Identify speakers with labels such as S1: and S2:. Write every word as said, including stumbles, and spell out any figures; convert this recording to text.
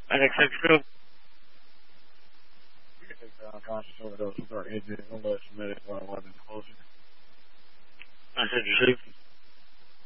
S1: Medic six two.
S2: Unconscious overdose with our agent, alert medic one eleven closing.
S1: Message received.